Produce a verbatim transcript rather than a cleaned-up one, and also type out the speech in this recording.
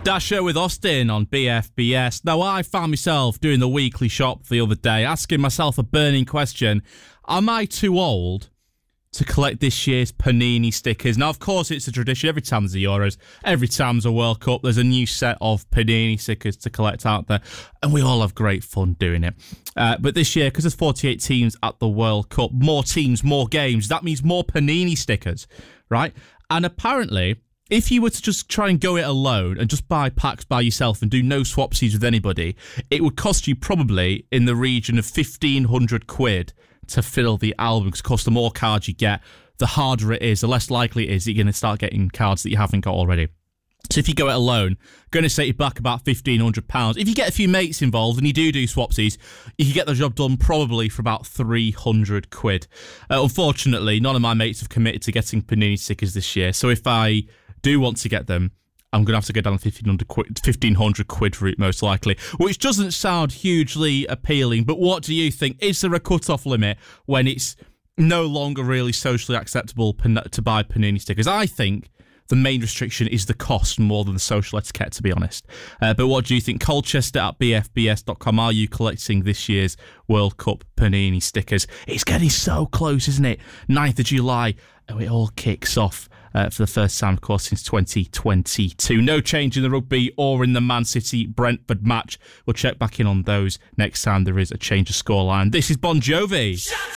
Dasher with Austin on B F B S. Now, I found myself doing the weekly shop the other day, asking myself a burning question. Am I too old to collect this year's Panini stickers? Now, of course, it's a tradition. Every time there's a Euros, every time there's a World Cup, there's a new set of Panini stickers to collect out there, and we all have great fun doing it. Uh, but this year, because there's forty-eight teams at the World Cup, more teams, more games, that means more Panini stickers, right? And apparently, if you were to just try and go it alone and just buy packs by yourself and do no swapsies with anybody, it would cost you probably in the region of fifteen hundred quid to fill the album. Because, of course, the more cards you get, the harder it is, the less likely it is that you're going to start getting cards that you haven't got already. So if you go it alone, going to set you back about fifteen hundred pounds. If you get a few mates involved and you do do swapsies, you can get the job done probably for about three hundred quid. Uh, unfortunately, none of my mates have committed to getting Panini stickers this year. So if I do want to get them, I'm going to have to go down the fifteen hundred quid, fifteen hundred quid route most likely, which doesn't sound hugely appealing. But what do you think? Is there a cut-off limit when it's no longer really socially acceptable to buy Panini stickers? I think the main restriction is the cost more than the social etiquette, to be honest. Uh, but what do you think? Colchester at b f b s dot com. Are you collecting this year's World Cup Panini stickers? It's getting so close, isn't it? ninth of July, and it all kicks off uh, for the first time, of course, since twenty twenty-two. No change in the rugby or in the Man City-Brentford match. We'll check back in on those next time there is a change of scoreline. This is Bon Jovi.